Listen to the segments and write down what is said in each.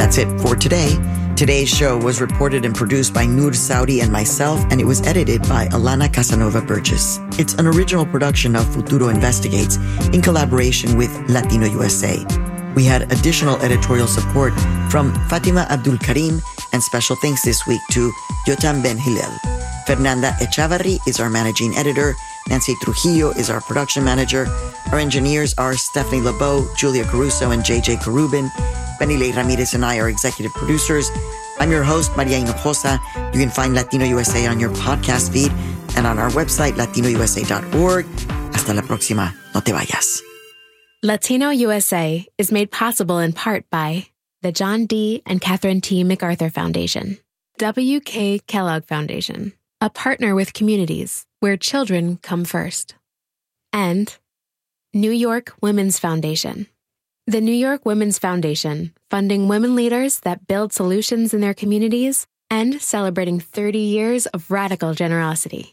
That's it for today. Today's show was reported and produced by Noor Saudi and myself, and it was edited by Alana Casanova Burgess. It's an original production of Futuro Investigates in collaboration with Latino USA. We had additional editorial support from Fatima Abdul Karim, and special thanks this week to Yotam Ben Hillel. Fernanda Echavarri is our managing editor. Nancy Trujillo is our production manager. Our engineers are Stephanie LeBeau, Julia Caruso, and JJ Karubin. Benile Ramirez and I are executive producers. I'm your host, Maria Hinojosa. You can find Latino USA on your podcast feed and on our website, latinousa.org. Hasta la próxima. No te vayas. Latino USA is made possible in part by the John D. and Catherine T. MacArthur Foundation, W.K. Kellogg Foundation, a partner with communities where children come first, and New York Women's Foundation. The New York Women's Foundation, funding women leaders that build solutions in their communities and celebrating 30 years of radical generosity.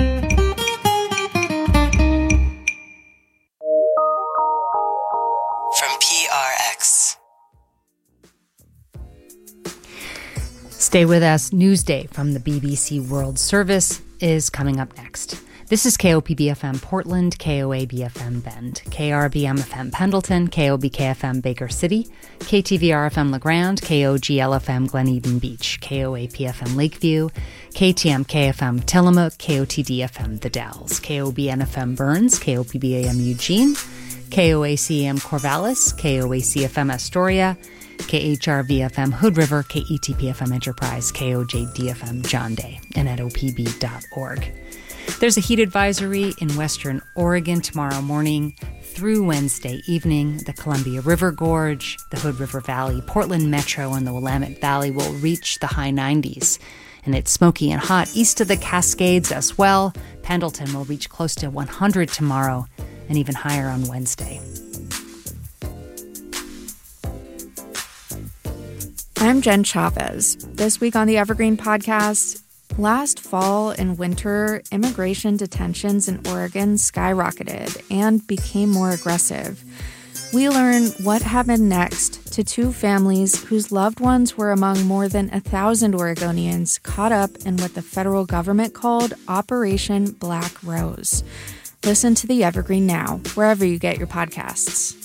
From PRX. Stay with us. Newsday from the BBC World Service is coming up next. This is KOPB-FM Portland, KOAB-FM Bend, KRBM-FM Pendleton, KOBK-FM Baker City, KTVR-FM LeGrand, KOGL-FM Glen Eden Beach, KOAP-FM Lakeview, KTMK-FM Tillamook, KOTD-FM The Dalles, KOBN-FM Burns, KOPB-AM Eugene, KOAC-AM Corvallis, KOAC-FM Astoria, KHRV-FM Hood River, KETP-FM Enterprise, KOJD-FM John Day, and at opb.org. There's a heat advisory in western Oregon tomorrow morning through Wednesday evening. The Columbia River Gorge, the Hood River Valley, Portland Metro, and the Willamette Valley will reach the high 90s. And it's smoky and hot east of the Cascades as well. Pendleton will reach close to 100 tomorrow and even higher on Wednesday. I'm Jen Chavez. This week on the Evergreen Podcast, last fall and winter, immigration detentions in Oregon skyrocketed and became more aggressive. We learn what happened next to two families whose loved ones were among more than 1,000 Oregonians caught up in what the federal government called Operation Black Rose. Listen to the Evergreen now, wherever you get your podcasts.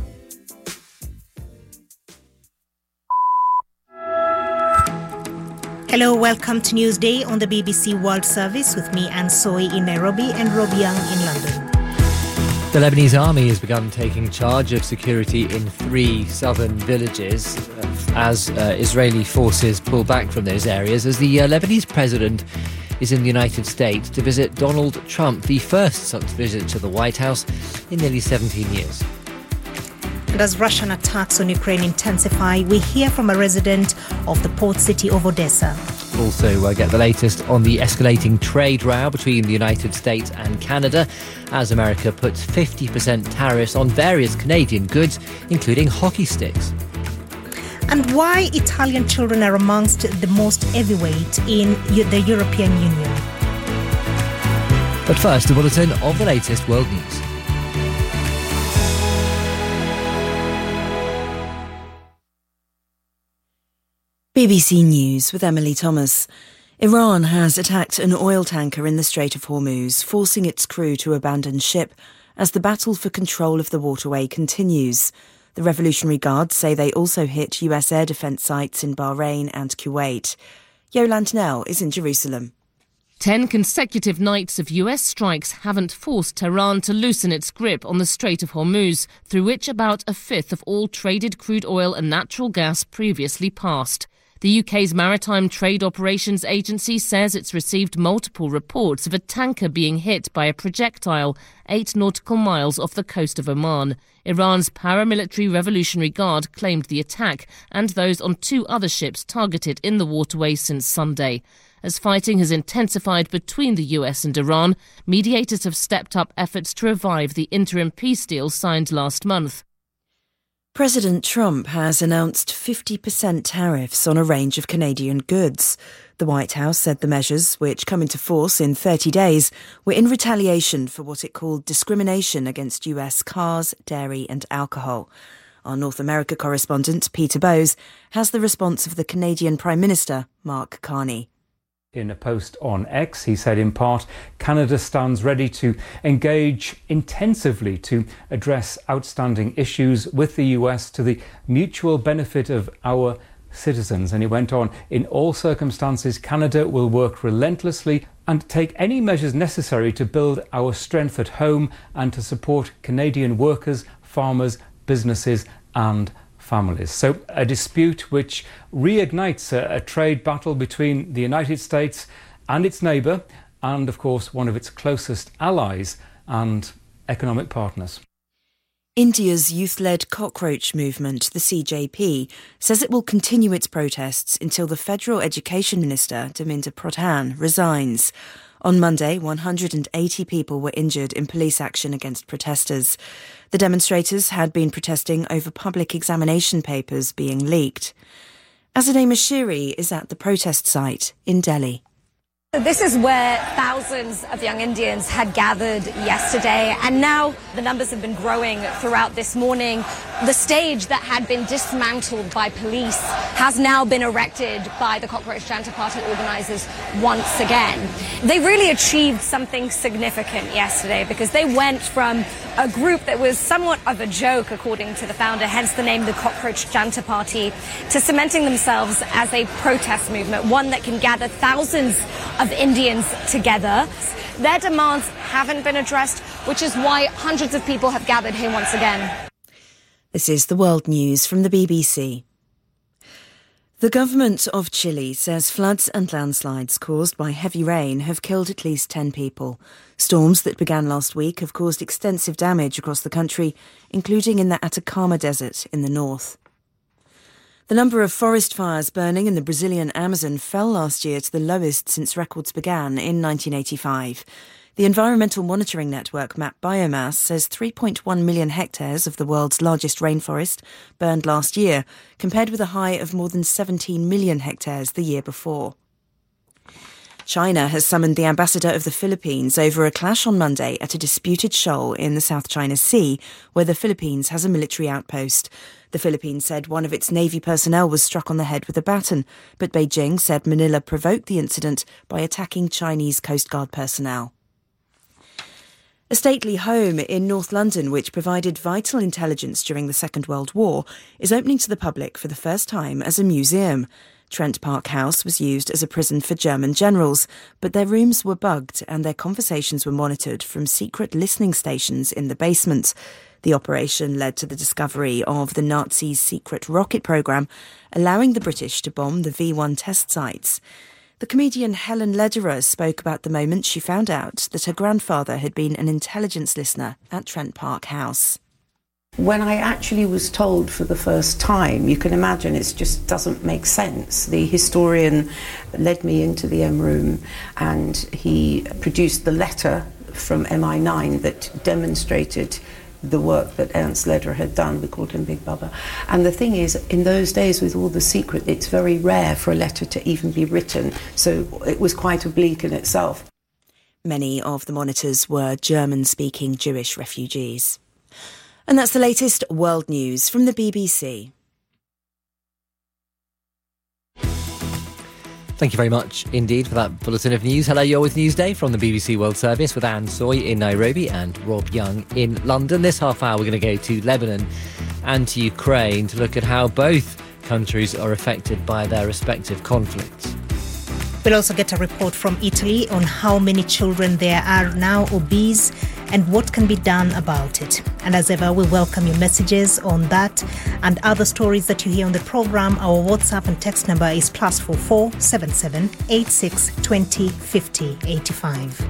Hello, welcome to Newsday on the BBC World Service with me, Anne Soy in Nairobi and Rob Young in London. The Lebanese army has begun taking charge of security in 3 southern villages as Israeli forces pull back from those areas, as the Lebanese president is in the United States to visit Donald Trump, the first such visit to the White House in nearly 17 years. And as Russian attacks on Ukraine intensify, we hear from a resident of the port city of Odessa. We'll also get the latest on the escalating trade row between the United States and Canada as America puts 50% tariffs on various Canadian goods, including hockey sticks. And why Italian children are amongst the most heavyweight in the European Union. But first, a bulletin of the latest world news. BBC News with Emily Thomas. Iran has attacked an oil tanker in the Strait of Hormuz, forcing its crew to abandon ship as the battle for control of the waterway continues. The Revolutionary Guards say they also hit US air defence sites in Bahrain and Kuwait. Yolande Knell is in Jerusalem. 10 consecutive nights of US strikes haven't forced Tehran to loosen its grip on the Strait of Hormuz, through which about a fifth of all traded crude oil and natural gas previously passed. The UK's Maritime Trade Operations Agency says it's received multiple reports of a tanker being hit by a projectile 8 nautical miles off the coast of Oman. Iran's paramilitary Revolutionary Guard claimed the attack and those on 2 other ships targeted in the waterway since Sunday. As fighting has intensified between the US and Iran, mediators have stepped up efforts to revive the interim peace deal signed last month. President Trump has announced 50% tariffs on a range of Canadian goods. The White House said the measures, which come into force in 30 days, were in retaliation for what it called discrimination against US cars, dairy and alcohol. Our North America correspondent, Peter Bowes, has the response of the Canadian Prime Minister, Mark Carney. In a post on X, he said in part, Canada stands ready to engage intensively to address outstanding issues with the US to the mutual benefit of our citizens. And he went on, in all circumstances, Canada will work relentlessly and take any measures necessary to build our strength at home and to support Canadian workers, farmers, businesses and families. So a dispute which reignites a trade battle between the United States and its neighbour and, of course, one of its closest allies and economic partners. India's youth-led cockroach movement, the CJP, says it will continue its protests until the Federal Education Minister, Dharmendra Pradhan, resigns. On Monday, 180 people were injured in police action against protesters. The demonstrators had been protesting over public examination papers being leaked. Azadeh Mashiri is at the protest site in Delhi. This is where thousands of young Indians had gathered yesterday, and now the numbers have been growing throughout this morning. The stage that had been dismantled by police has now been erected by the Cockroach Janta Party organisers once again. They really achieved something significant yesterday because they went from a group that was somewhat of a joke, according to the founder, hence the name the Cockroach Janta Party, to cementing themselves as a protest movement, one that can gather thousands of Indians together. Their demands haven't been addressed, which is why hundreds of people have gathered here once again. This is the World News from the BBC. The government of Chile says floods and landslides caused by heavy rain have killed at least 10 people. Storms that began last week have caused extensive damage across the country, including in the Atacama Desert in the north. The number of forest fires burning in the Brazilian Amazon fell last year to the lowest since records began in 1985. The environmental monitoring network Map Biomass says 3.1 million hectares of the world's largest rainforest burned last year, compared with a high of more than 17 million hectares the year before. China has summoned the ambassador of the Philippines over a clash on Monday at a disputed shoal in the South China Sea, where the Philippines has a military outpost. The Philippines said one of its Navy personnel was struck on the head with a baton, but Beijing said Manila provoked the incident by attacking Chinese Coast Guard personnel. A stately home in North London, which provided vital intelligence during the Second World War, is opening to the public for the first time as a museum. Trent Park House was used as a prison for German generals, but their rooms were bugged and their conversations were monitored from secret listening stations in the basement. The operation led to the discovery of the Nazis' secret rocket programme, allowing the British to bomb the V1 test sites. The comedian Helen Lederer spoke about the moment she found out that her grandfather had been an intelligence listener at Trent Park House. When I actually was told for the first time, you can imagine it just doesn't make sense. The historian led me into the M room and he produced the letter from MI9 that demonstrated the work that Ernst Lederer had done. We called him Big Bubba. And the thing is, in those days with all the secret, it's very rare for a letter to even be written. So it was quite oblique in itself. Many of the monitors were German-speaking Jewish refugees. And that's the latest world news from the BBC. Thank you very much indeed for that bulletin of news. Hello, you're with Newsday from the BBC World Service with Anne Soy in Nairobi and Rob Young in London. This half hour we're going to go to Lebanon and to Ukraine to look at how both countries are affected by their respective conflicts. We'll also get a report from Italy on how many children there are now obese and what can be done about it. And as ever, we welcome your messages on that and other stories that you hear on the programme. Our WhatsApp and text number is +44 77 86 20 50 85.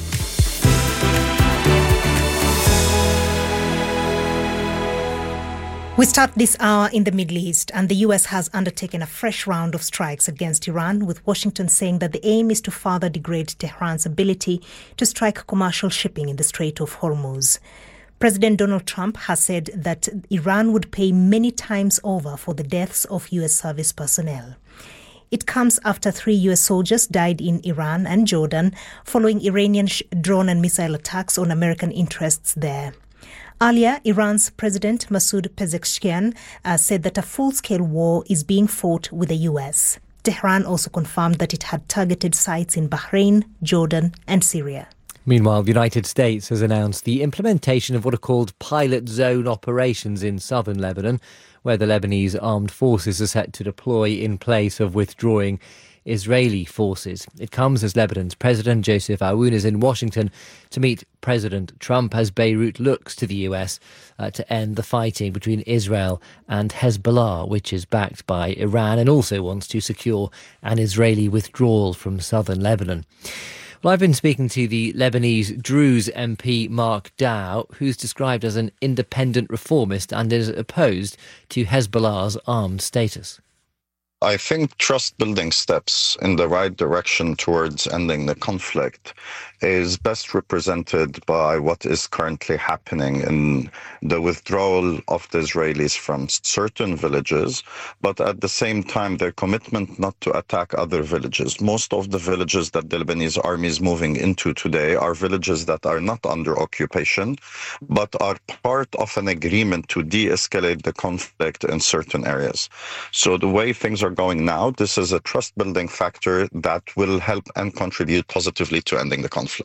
We start this hour in the Middle East, and the US has undertaken a fresh round of strikes against Iran, with Washington saying that the aim is to further degrade Tehran's ability to strike commercial shipping in the Strait of Hormuz. President Donald Trump has said that Iran would pay many times over for the deaths of US service personnel. It comes after 3 US soldiers died in Iran and Jordan following Iranian drone and missile attacks on American interests there. Earlier, Iran's President Masoud Pezeshkian said that a full-scale war is being fought with the US. Tehran also confirmed that it had targeted sites in Bahrain, Jordan and Syria. Meanwhile, the United States has announced the implementation of what are called pilot zone operations in southern Lebanon, where the Lebanese armed forces are set to deploy in place of withdrawing Israeli forces. It comes as Lebanon's President Joseph Aoun is in Washington to meet President Trump as Beirut looks to the US to end the fighting between Israel and Hezbollah, which is backed by Iran and also wants to secure an Israeli withdrawal from southern Lebanon. Well, I've been speaking to the Lebanese Druze MP Mark Dow, who's described as an independent reformist and is opposed to Hezbollah's armed status. I think trust-building steps in the right direction towards ending the conflict is best represented by what is currently happening in the withdrawal of the Israelis from certain villages, but at the same time their commitment not to attack other villages. Most of the villages that the Lebanese army is moving into today are villages that are not under occupation, but are part of an agreement to de-escalate the conflict in certain areas. So the way things are going now, this is a trust-building factor that will help and contribute positively to ending the conflict.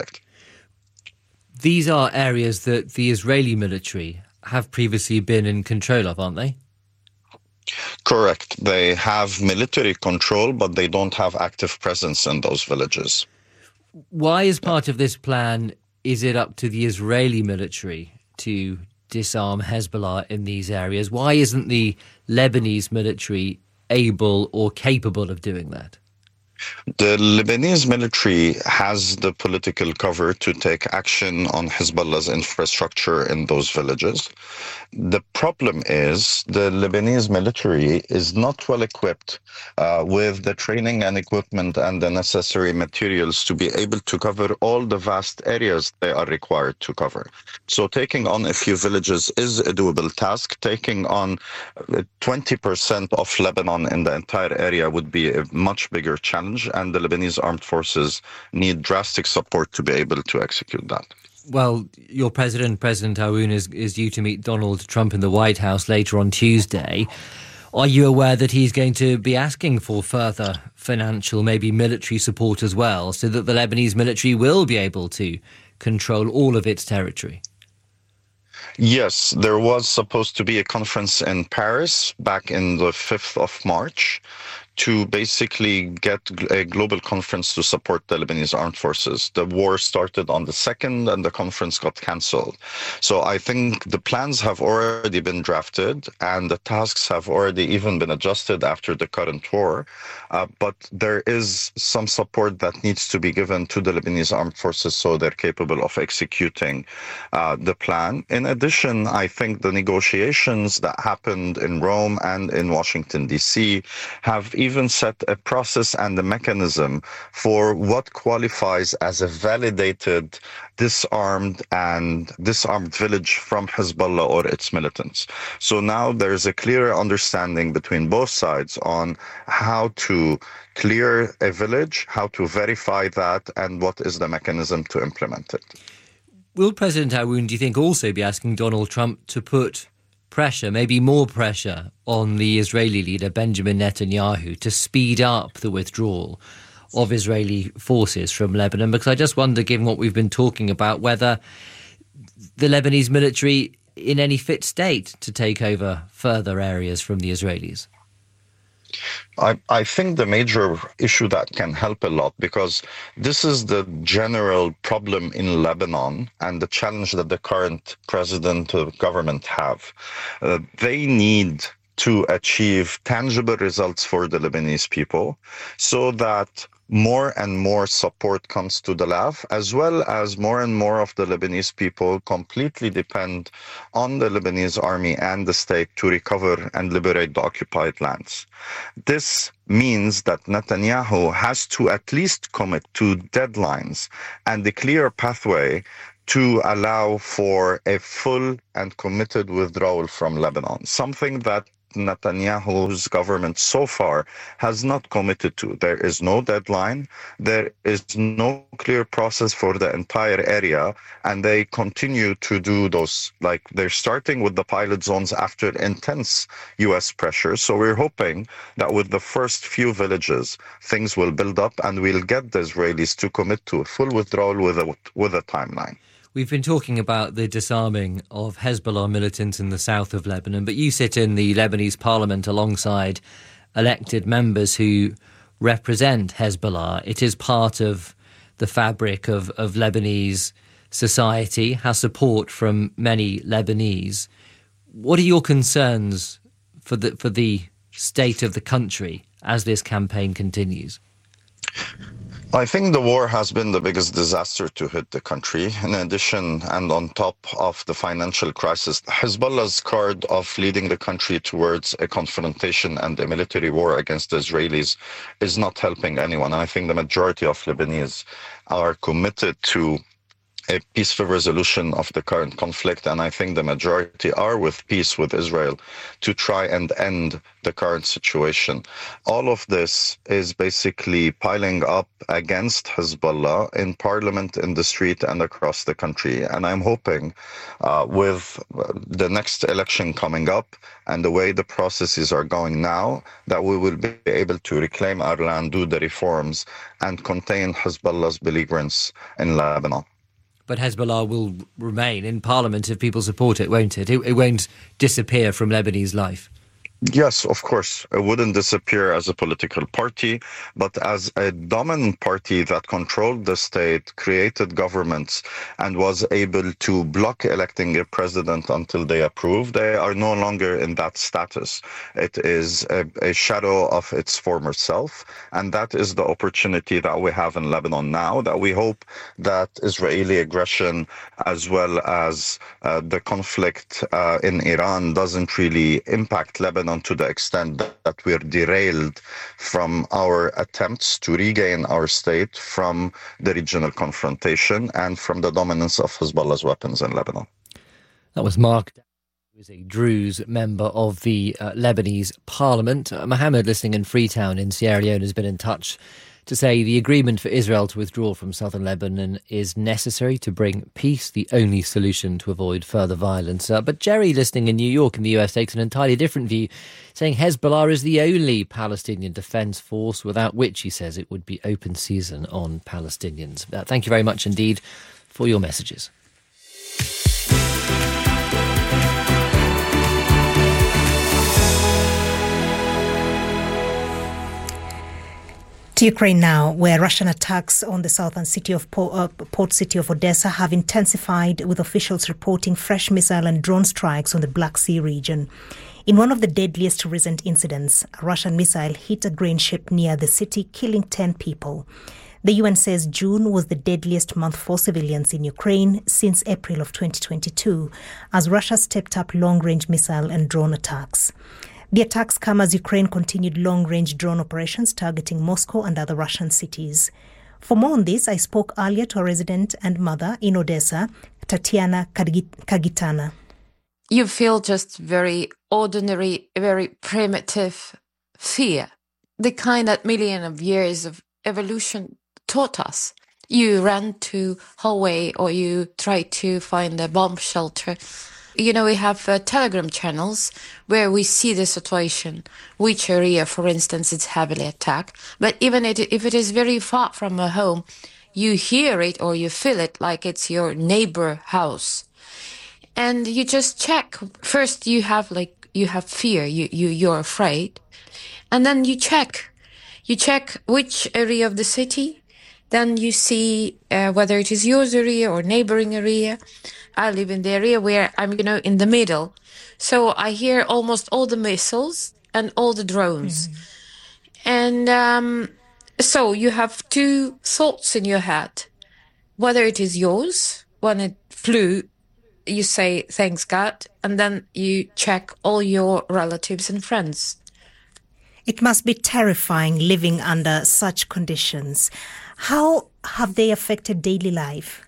These are areas that the Israeli military have previously been in control of, aren't they? Correct. They have military control, but they don't have active presence in those villages. Why, as part of this plan, is it up to the Israeli military to disarm Hezbollah in these areas? Why isn't the Lebanese military able or capable of doing that? The Lebanese military has the political cover to take action on Hezbollah's infrastructure in those villages. The problem is the Lebanese military is not well equipped with the training and equipment and the necessary materials to be able to cover all the vast areas they are required to cover. So taking on a few villages is a doable task. Taking on 20% of Lebanon in the entire area would be a much bigger challenge, and the Lebanese armed forces need drastic support to be able to execute that. Well, your President Aoun, is due to meet Donald Trump in the White House later on Tuesday. Are you aware that he's going to be asking for further financial, maybe military support as well, so that the Lebanese military will be able to control all of its territory? Yes, there was supposed to be a conference in Paris back in the 5th of March to basically get a global conference to support the Lebanese armed forces. The war started on the 2nd and the conference got cancelled. So I think the plans have already been drafted and the tasks have already even been adjusted after the current war. But there is some support that needs to be given to the Lebanese armed forces so they're capable of executing the plan. In addition, I think the negotiations that happened in Rome and in Washington, D.C. have even set a process and a mechanism for what qualifies as a validated disarmed village from Hezbollah or its militants. So now there's a clearer understanding between both sides on how to clear a village, how to verify that, and what is the mechanism to implement it. Will President Aoun, do you think, also be asking Donald Trump to put pressure, maybe more pressure, on the Israeli leader Benjamin Netanyahu to speed up the withdrawal of Israeli forces from Lebanon? Because I just wonder, given what we've been talking about, whether the Lebanese military in any fit state to take over further areas from the Israelis. I think the major issue that can help a lot, because this is the general problem in Lebanon and the challenge that the current president of government have. They need to achieve tangible results for the Lebanese people so that more and more support comes to the left, as well as more and more of the Lebanese people completely depend on the Lebanese army and the state to recover and liberate the occupied lands. This means that Netanyahu has to at least commit to deadlines and a clear pathway to allow for a full and committed withdrawal from Lebanon, something that Netanyahu's government so far has not committed to. There is no deadline. There is no clear process for the entire area. And they continue to do those, like they're starting with the pilot zones after intense U.S. pressure. So we're hoping that with the first few villages, things will build up and we'll get the Israelis to commit to a full withdrawal with a timeline. We've been talking about the disarming of Hezbollah militants in the south of Lebanon, but you sit in the Lebanese parliament alongside elected members who represent Hezbollah. It is part of the fabric of Lebanese society, has support from many Lebanese. What are your concerns for the state of the country as this campaign continues? I think the war has been the biggest disaster to hit the country. In addition, and on top of the financial crisis, Hezbollah's card of leading the country towards a confrontation and a military war against the Israelis is not helping anyone. I think the majority of Lebanese are committed to a peaceful resolution of the current conflict, and I think the majority are with peace with Israel to try and end the current situation. All of this is basically piling up against Hezbollah in parliament, in the street, and across the country. And I'm hoping with the next election coming up and the way the processes are going now, that we will be able to reclaim our land, do the reforms, and contain Hezbollah's belligerence in Lebanon. But Hezbollah will remain in parliament if people support it, won't it? It won't disappear from Lebanese life. Yes, of course. It wouldn't disappear as a political party, but as a dominant party that controlled the state, created governments, and was able to block electing a president until they approve. They are no longer in that status. It is a shadow of its former self, and that is the opportunity that we have in Lebanon now, that we hope that Israeli aggression as well as the conflict in Iran doesn't really impact Lebanon to the extent that we're derailed from our attempts to regain our state from the regional confrontation and from the dominance of Hezbollah's weapons in Lebanon. That was Mark, who is a Druze member of the Lebanese parliament. Mohammed, listening in Freetown in Sierra Leone, has been in touch to say the agreement for Israel to withdraw from southern Lebanon is necessary to bring peace, the only solution to avoid further violence. But Jerry, listening in New York in the US, takes an entirely different view, saying Hezbollah is the only Palestinian defence force without which, he says, it would be open season on Palestinians. Thank you very much indeed for your messages. To Ukraine now, where Russian attacks on the southern city of port city of Odessa have intensified, with officials reporting fresh missile and drone strikes on the Black Sea region. In one of the deadliest recent incidents, a Russian missile hit a grain ship near the city, killing 10 people. The UN says June was the deadliest month for civilians in Ukraine since April of 2022, as Russia stepped up long-range missile and drone attacks. The attacks come as Ukraine continued long-range drone operations targeting Moscow and other Russian cities. For more on this, I spoke earlier to a resident and mother in Odessa, Tatiana Kagitana. You feel just very ordinary, very primitive fear. The kind that millions of years of evolution taught us. You ran to hallway or you try to find a bomb shelter. You know, we have Telegram channels where we see the situation, which area, for instance, it's heavily attacked. But even if it is very far from a home, you hear it or you feel it like it's your neighbor house. And you just check. First, you have fear, you're afraid. And then you check which area of the city. Then you see whether it is your area or neighboring area. I live in the area where I'm, in the middle. So I hear almost all the missiles and all the drones. Mm-hmm. And so you have two thoughts in your head. Whether it is yours, when it flew, you say, thanks God, and then you check all your relatives and friends. It must be terrifying living under such conditions. How have they affected daily life?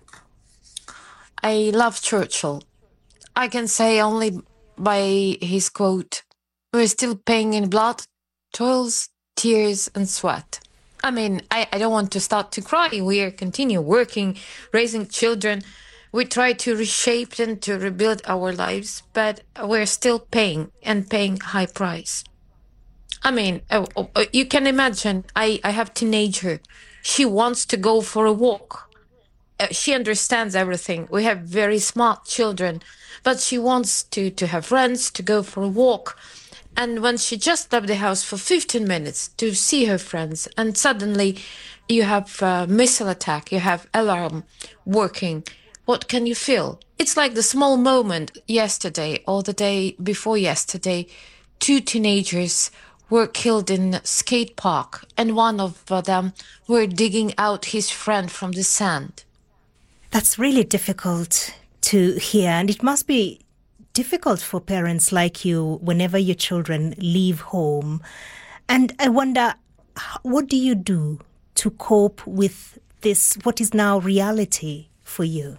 I love Churchill. I can say only by his quote, We're still paying in blood, toils, tears, and sweat. I mean, I don't want to start to cry. We continue working, raising children. We try to reshape and to rebuild our lives, but we're still paying high price. I mean, you can imagine, I have a teenager. She wants to go for a walk. She understands everything. We have very smart children, but she wants to have friends, to go for a walk. And when she just left the house for 15 minutes to see her friends, and suddenly you have a missile attack, you have alarm working, what can you feel? It's like the small moment yesterday or the day before yesterday. 2 teenagers were killed in a skate park, and one of them were digging out his friend from the sand. That's really difficult to hear, and it must be difficult for parents like you whenever your children leave home. And I wonder, what do you do to cope with this, what is now reality for you?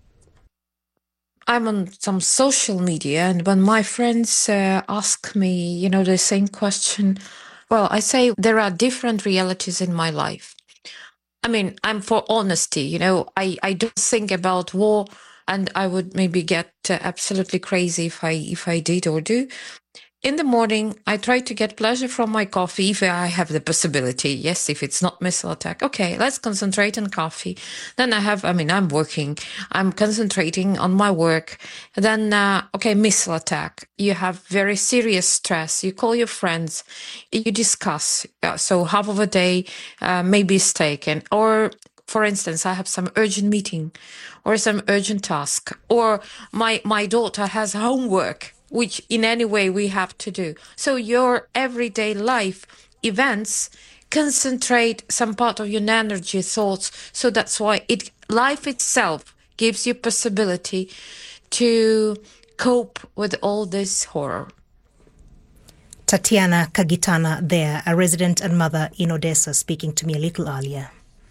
I'm on some social media, and when my friends ask me, the same question, well, I say there are different realities in my life. I mean, I'm for honesty, I don't think about war, and I would maybe get absolutely crazy if I did or do. In the morning, I try to get pleasure from my coffee if I have the possibility. Yes, if it's not missile attack. Okay, let's concentrate on coffee. Then I'm working. I'm concentrating on my work. Then, missile attack. You have very serious stress. You call your friends. You discuss. So half of a day maybe is taken. Or, for instance, I have some urgent meeting or some urgent task. Or my daughter has homework, which in any way we have to do. So your everyday life events concentrate some part of your energy, thoughts. So that's why life itself gives you possibility to cope with all this horror. Tatiana Kagitana there, a resident and mother in Odessa, speaking to me a little earlier.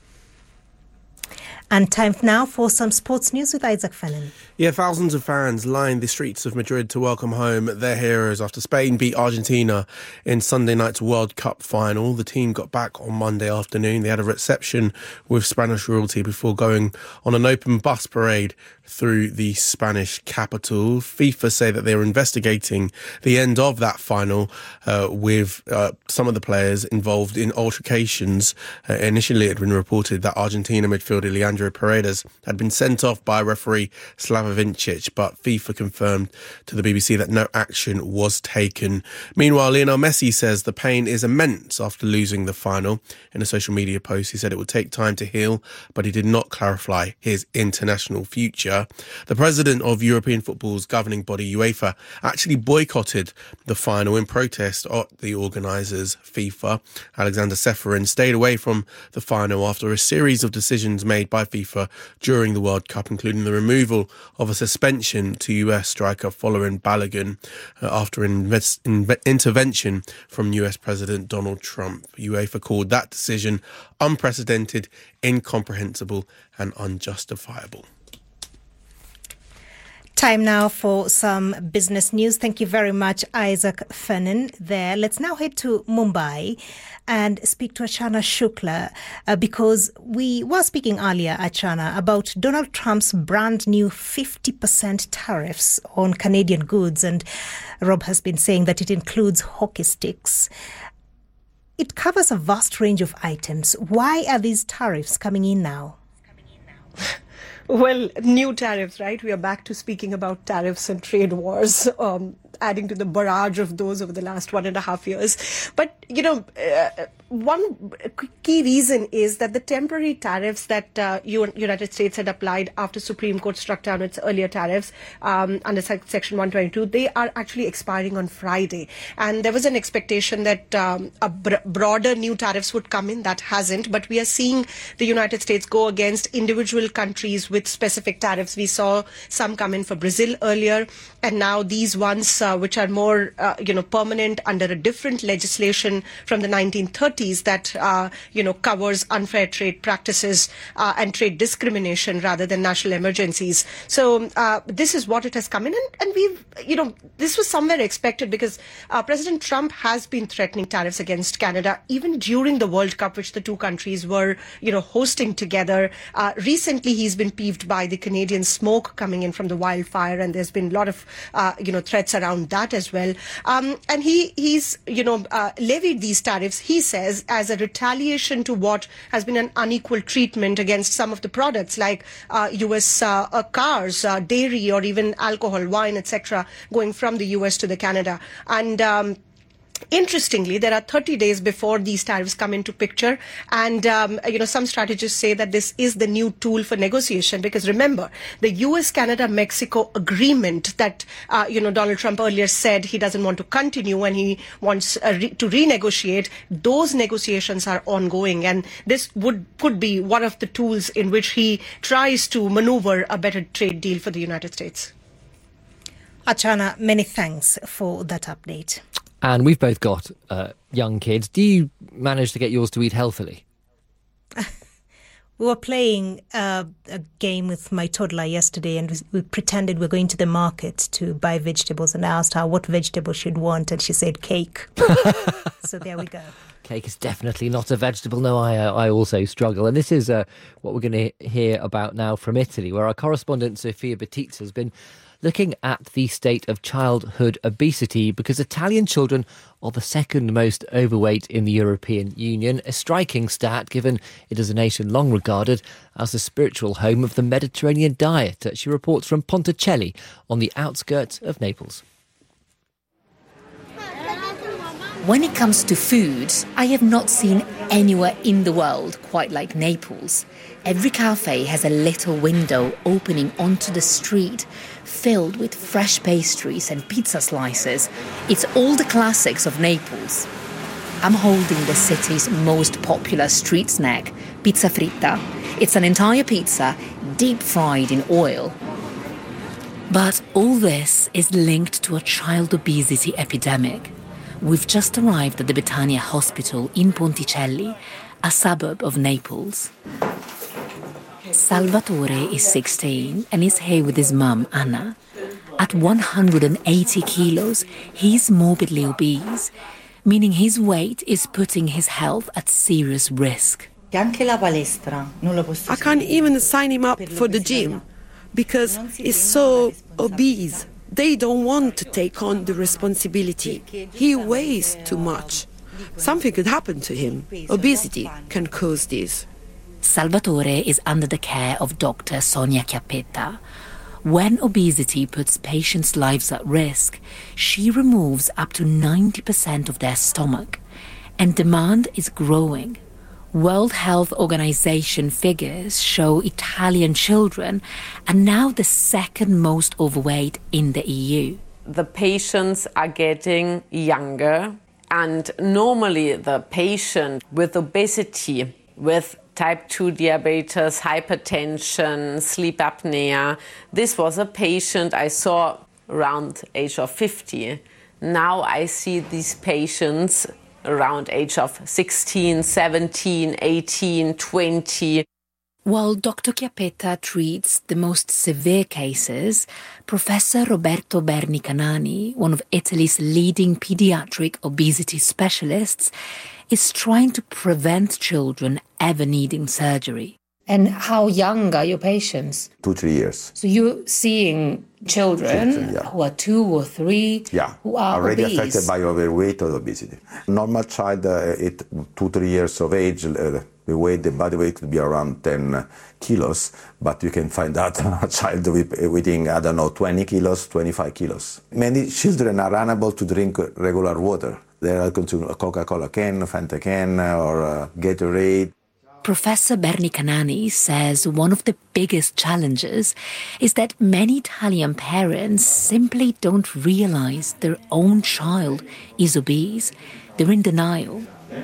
And time now for some sports news with Isaac Fennan. Yeah, thousands of fans lined the streets of Madrid to welcome home their heroes after Spain beat Argentina in Sunday night's World Cup final. The team got back on Monday afternoon. They had a reception with Spanish royalty before going on an open bus parade through the Spanish capital. FIFA say that they were investigating the end of that final with some of the players involved in altercations. Initially, it had been reported that Argentina midfielder Leandro Paredes had been sent off by referee Slava Vincic, but FIFA confirmed to the BBC that no action was taken. Meanwhile, Lionel Messi says the pain is immense after losing the final. In a social media post, he said it would take time to heal, but he did not clarify his international future. The president of European football's governing body, UEFA, actually boycotted the final in protest at the organisers, FIFA. Alexander Ceferin stayed away from the final after a series of decisions made by FIFA during the World Cup, including the removal of a suspension to US striker Folarin Balogun after an intervention from US President Donald Trump. UEFA called that decision unprecedented, incomprehensible and unjustifiable. Time now for some business news. Thank you very much, Isaac Fennan there. Let's now head to Mumbai and speak to Achana Shukla because we were speaking earlier, Achana, about Donald Trump's brand new 50% tariffs on Canadian goods. And Rob has been saying that it includes hockey sticks. It covers a vast range of items. Why are these tariffs coming in now? Well, new tariffs, right? We are back to speaking about tariffs and trade wars, adding to the barrage of those over the last 1.5 years. But, one key reason is that the temporary tariffs that United States had applied after Supreme Court struck down its earlier tariffs under Section 122, they are actually expiring on Friday. And there was an expectation that broader new tariffs would come in. That hasn't. But we are seeing the United States go against individual countries with specific tariffs. We saw some come in for Brazil earlier, and now these ones which are more, permanent under a different legislation from the 1930s that, covers unfair trade practices and trade discrimination rather than national emergencies. So this is what it has come in. And we've, this was somewhere expected because President Trump has been threatening tariffs against Canada even during the World Cup, which the two countries were, hosting together. Recently, he's been peeved by the Canadian smoke coming in from the wildfire, and there's been a lot of, threats around that as well. And he's, levied these tariffs, he says, as a retaliation to what has been an unequal treatment against some of the products like U.S. Cars, dairy, or even alcohol, wine, etc., going from the U.S. to the Canada. And interestingly, there are 30 days before these tariffs come into picture, and some strategists say that this is the new tool for negotiation, because remember, the US-Canada-Mexico agreement that Donald Trump earlier said he doesn't want to continue and he wants to renegotiate, those negotiations are ongoing, and this could be one of the tools in which he tries to maneuver a better trade deal for the United States. Archana, many thanks for that update. And we've both got young kids. Do you manage to get yours to eat healthily? We were playing a game with my toddler yesterday, and we pretended we were going to the market to buy vegetables, and I asked her what vegetable she'd want, and she said cake. So there we go. Cake is definitely not a vegetable. No, I also struggle. And this is what we're going to hear about now from Italy, where our correspondent Sofia Batista has been looking at the state of childhood obesity, because Italian children are the second most overweight in the European Union, a striking stat given it is a nation long regarded as the spiritual home of the Mediterranean diet. She reports from Ponticelli on the outskirts of Naples. When it comes to food, I have not seen anywhere in the world quite like Naples. Every cafe has a little window opening onto the street, filled with fresh pastries and pizza slices. It's all the classics of Naples. I'm holding the city's most popular street snack, pizza fritta. It's an entire pizza, deep fried in oil. But all this is linked to a child obesity epidemic. We've just arrived at the Betania Hospital in Ponticelli, a suburb of Naples. Salvatore is 16 and is here with his mum, Anna. At 180 kilos, he's morbidly obese, meaning his weight is putting his health at serious risk. I can't even sign him up for the gym because he's so obese. They don't want to take on the responsibility. He weighs too much. Something could happen to him. Obesity can cause this. Salvatore is under the care of Dr. Sonia Chiappetta. When obesity puts patients' lives at risk, she removes up to 90% of their stomach, and demand is growing. World Health Organization figures show Italian children are now the second most overweight in the EU. The patients are getting younger, and normally the patient with obesity, with type 2 diabetes, hypertension, sleep apnea, this was a patient I saw around age of 50. Now I see these patients around age of 16, 17, 18, 20. While Dr. Chiappetta treats the most severe cases, Professor Roberto Berni-Canani, one of Italy's leading pediatric obesity specialists, is trying to prevent children ever needing surgery. And how young are your patients? 2-3 years. So you're seeing children who are 2 or 3 who are already obese. affected by overweight or obesity. Normal child at 2-3 years of age, the body weight would be around 10 kilos, but you can find out a child weighing, 20 kilos, 25 kilos. Many children are unable to drink regular water. They are consuming a Coca-Cola can, Fanta can, or Gatorade. Professor Berni-Canani says one of the biggest challenges is that many Italian parents simply don't realize their own child is obese. They're in denial.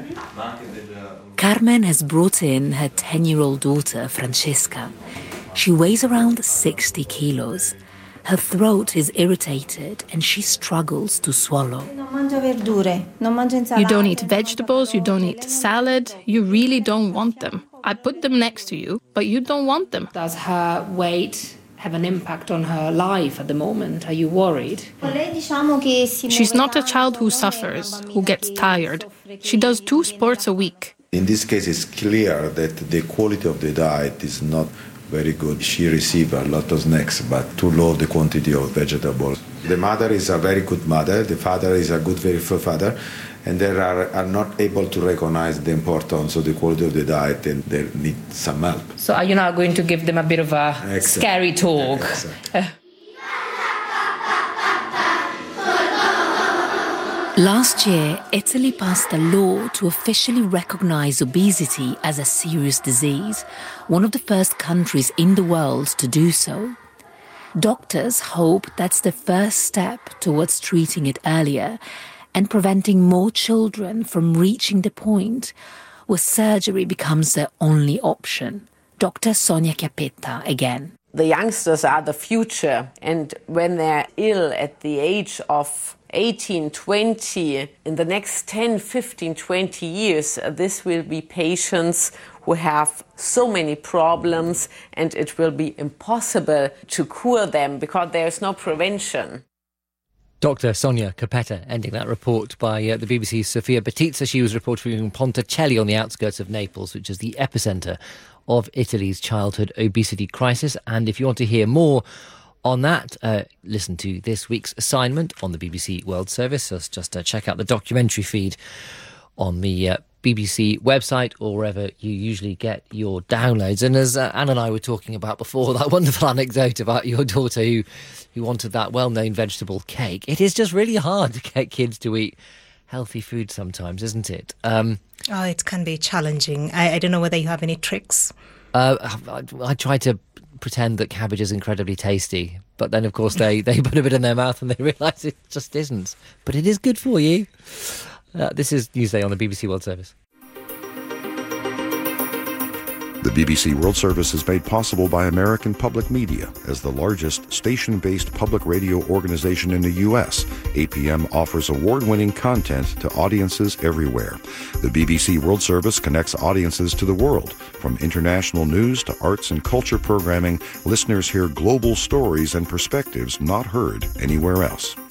Carmen has brought in her 10-year-old daughter, Francesca. She weighs around 60 kilos. Her throat is irritated and she struggles to swallow. You don't eat vegetables, you don't eat salad, you really don't want them. I put them next to you, but you don't want them. Does her weight have an impact on her life at the moment? Are you worried? She's not a child who suffers, who gets tired. She does 2 sports a week. In this case, it's clear that the quality of the diet is not very good. She receives a lot of snacks, but too low the quantity of vegetables. The mother is a very good mother, the father is a good, very good father, and they are not able to recognize the importance of the quality of the diet, and they need some help. So are you now going to give them a bit of a scary talk? Last year, Italy passed a law to officially recognize obesity as a serious disease, one of the first countries in the world to do so. Doctors hope that's the first step towards treating it earlier and preventing more children from reaching the point where surgery becomes their only option. Dr. Sonia Chiappetta again. The youngsters are the future, and when they're ill at the age of 18, 20, in the next 10, 15, 20 years, this will be patients who have so many problems, and it will be impossible to cure them because there is no prevention. Dr. Sonia Chiappetta ending that report by the BBC's Sofia Batizza. She was reporting from Ponticelli on the outskirts of Naples, which is the epicentre of Italy's childhood obesity crisis. And if you want to hear more on that, listen to this week's assignment on the BBC World Service. So just check out the documentary feed on the BBC website or wherever you usually get your downloads. And as Anne and I were talking about before, that wonderful anecdote about your daughter who wanted that well-known vegetable cake, it is just really hard to get kids to eat healthy food sometimes, isn't it? It can be challenging. I don't know whether you have any tricks. I try to pretend that cabbage is incredibly tasty, but then of course they put a bit in their mouth and they realise it just isn't. But it is good for you. This is Newsday on the BBC World Service. The BBC World Service is made possible by American Public Media. As the largest station-based public radio organization in the U.S., APM offers award-winning content to audiences everywhere. The BBC World Service connects audiences to the world. From international news to arts and culture programming, listeners hear global stories and perspectives not heard anywhere else.